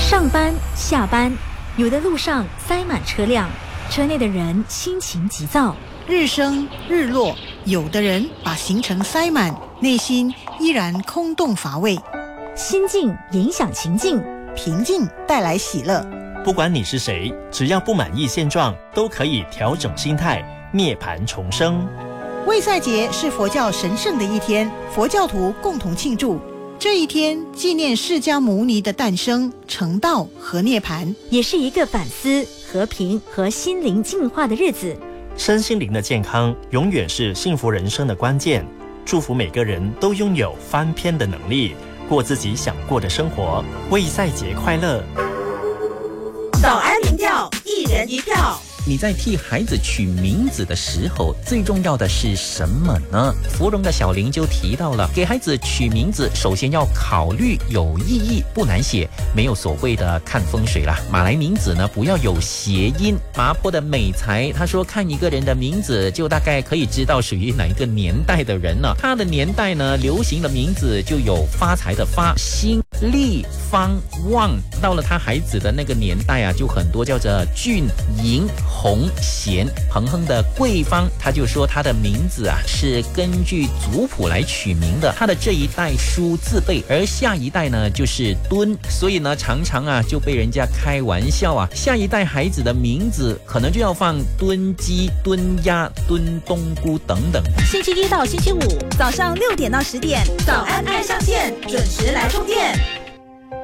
上班、下班，有的路上塞满车辆，车内的人心情急躁。 日升日落，有的人把行程塞满，内心依然空洞乏味。 心境影响情境， 平静带来喜乐。 不管你是谁，只要不满意现状，都可以调整心态，涅槃重生。 卫赛节是佛教神圣的一天，佛教徒共同庆祝。这一天纪念释迦牟尼的诞生、成道和涅槃， 也是一个反思、和平和心灵净化的日子。 身心灵的健康永远是幸福人生的关键。祝福每个人都拥有翻篇的能力，过自己想过的生活。卫赛节快乐！ 早安民调，一人一票。 你在替孩子取名字的时候，最重要的是什么呢？芙蓉的小林就提到了，给孩子取名字，首先要考虑有意义，不难写，没有所谓的看风水啦。马来名字呢，不要有谐音。麻坡的美才他说，看一个人的名字，就大概可以知道属于哪一个年代的人了。他的年代呢，流行的名字就有发财的发、兴、利、方、旺。到了他孩子的那个年代啊，就很多叫做俊、银、洪、贤。彭亨的贵方，他就说他的名字啊是根据族谱来取名的，他的这一代书字辈，而下一代呢就是敦，所以呢常常啊就被人家开玩笑啊，下一代孩子的名字可能就要放敦鸡、敦鸭、敦冬菇等等。 星期一到星期五早上6点到10点，早安爱上线，准时来充电。